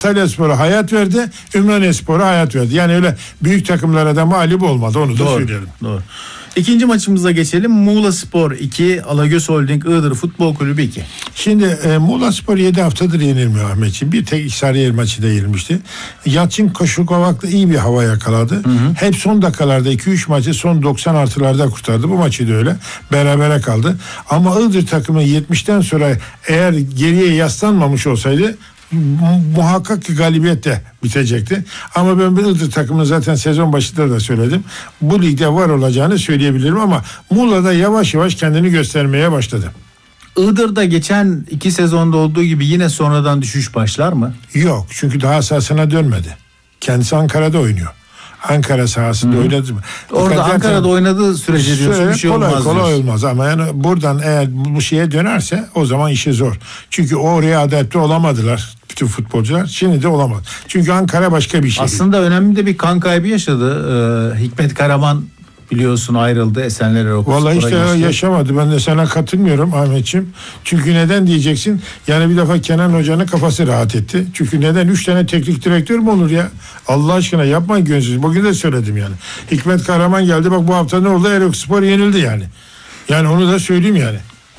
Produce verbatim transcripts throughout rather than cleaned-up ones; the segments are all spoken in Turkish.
Antalyaspor'a hayat verdi, Ümraniyespor'a hayat verdi. Yani öyle büyük takımlara da mağlup olmadı, onu da doğru, söyleyelim. Doğru. İkinci maçımıza geçelim. Muğlaspor iki, Alagöz Holding Iğdır Futbol Kulübü iki. Şimdi e, Muğlaspor yedi haftadır yenilmiyor Ahmetciğim. Bir tek Sarıyer maçı da yenilmişti. Yalçın Koşukovak'la iyi bir hava yakaladı. Hı hı. Hep son dakikalarda iki üç maçı son doksan artılarda kurtardı. Bu maçı da öyle. Berabere kaldı. Ama Iğdır takımı yetmişten sonra eğer geriye yaslanmamış olsaydı muhakkak ki galibiyette bitecekti. Ama ben bir Iğdır takımını zaten sezon başında da söyledim. Bu ligde var olacağını söyleyebilirim ama Muğla'da yavaş yavaş kendini göstermeye başladı. Iğdır'da geçen iki sezonda olduğu gibi yine sonradan düşüş başlar mı? Yok, çünkü daha sahasına dönmedi. Kendisi Ankara'da oynuyor. Ankara sahasında Hı-hı. oynadı mı? Orada Dikkat Ankara'da edersen, oynadığı sürece diyorsun bir şey kolay, olmaz. Kolay diyorsun. olmaz ama yani buradan eğer bu şeye dönerse o zaman işi zor. Çünkü oraya adapte olamadılar bütün futbolcular. Şimdi de olamaz. Çünkü Ankara başka bir şey. Aslında değil. Önemli de bir kan kaybı yaşadı. Ee, Hikmet Karaman biliyorsun ayrıldı. Esenler Erokspor'a Vallahi işte geçti. yaşamadı. Ben de sana katılmıyorum Ahmetciğim. Çünkü neden diyeceksin? Yani bir defa Kenan Hoca'nın kafası rahat etti. Çünkü neden? Üç tane teknik direktör mü olur ya? Allah aşkına yapmayın gönlünüzü. Bugün de söyledim yani. Hikmet Karaman geldi. Bak bu hafta ne oldu? Erokspor yenildi yani. Yani onu da söyleyeyim yani.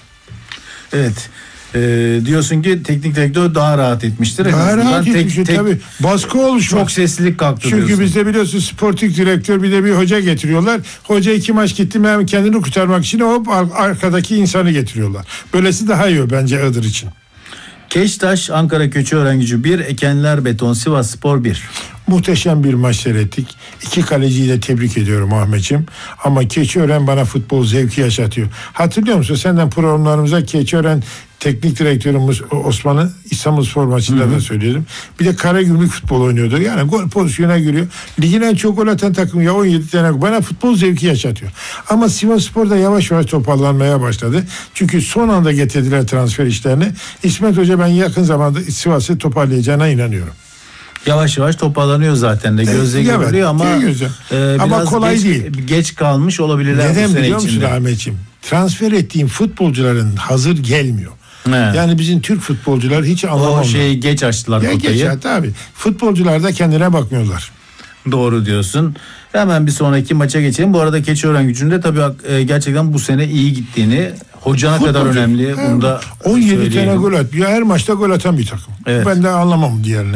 Evet. Ee, diyorsun ki teknik direktör daha rahat etmiştir. Daha rahat etmiştir tabii. Baskı oluşmaz. Çok seslilik kalktı Çünkü diyorsun. bizde biliyorsun sportif direktör bir de bir hoca getiriyorlar. Hoca iki maç gitti mi hem kendini kurtarmak için hop arkadaki insanı getiriyorlar. Böylesi daha iyi bence Iğdır için. Keştaş Ankara Keçiören bir, Ekenler Beton Sivasspor bir. Muhteşem bir maç seyrettik. İki kaleciyi de tebrik ediyorum Ahmetciğim. Ama Keçiören bana futbol zevki yaşatıyor. Hatırlıyor musun? Senden programlarımıza Keçiören teknik direktörümüz Osman'ı İstanbulspor maçında da söyledim. Bir de Karagümrük futbol oynuyordu. Yani gol pozisyona giriyor. Ligin en çok gol atan takım ya on yedi tane. Bana futbol zevki yaşatıyor. Ama Sivasspor da yavaş yavaş toparlanmaya başladı. Çünkü son anda getirdiler transfer işlerini. İsmet Hoca ben yakın zamanda Sivas'ı toparlayacağına inanıyorum. Yavaş yavaş toparlanıyor zaten de gözle evet, görülüyor ama e, ama kolay geç, değil. Geç kalmış olabilirler. Neden bu sene biliyor musun içinde. Ahmetciğim? Transfer ettiğim futbolcuların hazır gelmiyor. He. Yani bizim Türk futbolcular hiç anlamam. O şeyi geç açtılar ya kotayı. Geç açtı abi. Futbolcular da kendine bakmıyorlar. Doğru diyorsun. Hemen bir sonraki maça geçelim. Bu arada Keçiören Gücü'nde tabii e, gerçekten bu sene iyi gittiğini, hocana Futbolcu. kadar önemli. He. Bunu da on yedi tane gol atıyor. Her maçta gol atan bir takım. Evet. Ben de anlamam diğerini.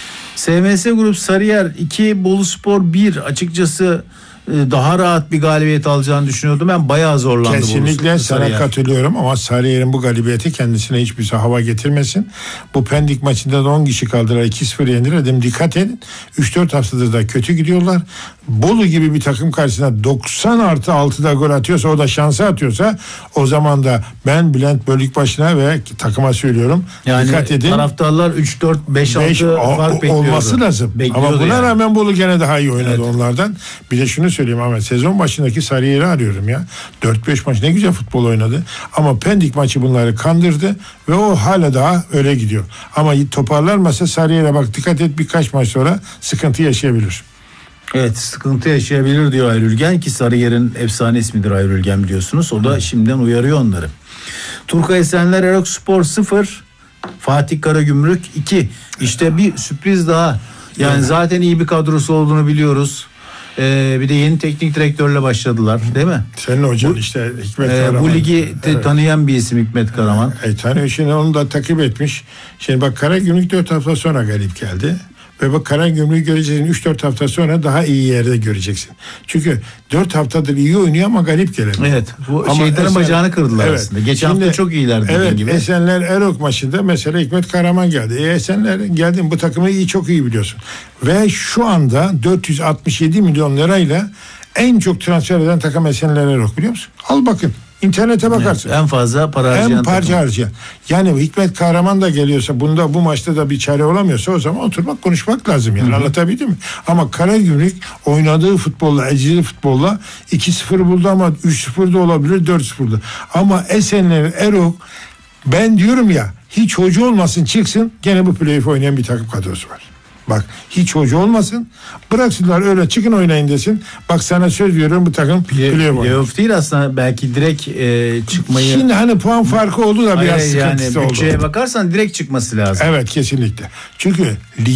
S M S Grup Sarıyer iki, Boluspor bir. Açıkçası daha rahat bir galibiyet alacağını düşünüyordum. Ben bayağı zorlandım. Kesinlikle sana Sarıyer. katılıyorum ama Sarıyer'in bu galibiyeti kendisine hiçbir hava getirmesin. Bu Pendik maçında da on kişi kaldılar. iki sıfır yendiler. Dedim dikkat edin. üç dört haftadır da kötü gidiyorlar. Bolu gibi bir takım karşısında doksan artı altıda gol atıyorsa, o da şansı atıyorsa, o zaman da ben Bülent Bölükbaşı'na ve takıma söylüyorum. Yani dikkat edin. Taraftarlar üç dört beş altı fark bekliyordu. Olması lazım. Bekliyordu ama buna yani. rağmen Bolu gene daha iyi oynadı evet. onlardan. Bir de şunu söyleyeyim Ahmet. Sezon başındaki Sarıyer'i arıyorum ya. dört beş maç ne güzel futbol oynadı. Ama Pendik maçı bunları kandırdı ve o hala daha öyle gidiyor. Ama toparlanmasa Sarıyer'e bak dikkat et, birkaç maç sonra sıkıntı yaşayabilir. Evet, sıkıntı yaşayabilir diyor Ayrülgen ki Sarıyer'in efsane ismidir Ayrülgen biliyorsunuz. O da hmm. şimdiden uyarıyor onları. Turkay Esenler Erokspor sıfır, Fatih Karagümrük iki. İşte bir sürpriz daha. Yani evet. zaten iyi bir kadrosu olduğunu biliyoruz. Ee, bir de yeni teknik direktörle başladılar değil mi? Senin hocan bu, işte Hikmet e, Karaman. Bu ligi evet. tanıyan bir isim Hikmet Karaman. E, tanıyor, şimdi onu da takip etmiş. Şimdi bak Karagümrük dört hafta sonra galip geldi. Ve bak Karagümrük'ü göreceksin üç dört hafta sonra daha iyi yerde göreceksin. Çünkü dört haftadır iyi oynuyor ama galip gelemiyor. Evet. Bu ama şeytanın Esen, bacağını kırdılar evet. aslında. Geçen Şimdi, hafta çok iyiler dediğin evet, gibi. Esenler Erok maçında mesela Hikmet Karaman geldi. E, Esenler geldin, bu takımı iyi çok iyi biliyorsun. Ve şu anda dört yüz altmış yedi milyon lirayla en çok transfer eden takım Esenler Erok, biliyor musun? Al bakın. İnternete bakarsın. Evet, en fazla para harcayan. En parça harcayan. Yani Hikmet Kahraman da geliyorsa, bunda bu maçta da bir çare olamıyorsa, o zaman oturmak konuşmak lazım yani. Hı-hı. Anlatabildim mi? Ama Karagümrük oynadığı futbolla, eceli futbolla iki sıfır buldu ama üç sıfır da olabilir, dört sıfır da. Ama Esenler Erok, ben diyorum ya, hiç hoca olmasın çıksın gene bu playoff oynayan bir takım kadrosu var. Bak hiç hoca olmasın, bıraksınlar öyle, çıkın oynayın desin. Bak sana söz veriyorum, bu takım playoff değil aslında, belki direkt e, çıkmayı. Şimdi hani puan farkı oldu da biraz Hayır, sıkıntısı yani, oldu. Bütçeye bakarsan direkt çıkması lazım. Evet kesinlikle. Çünkü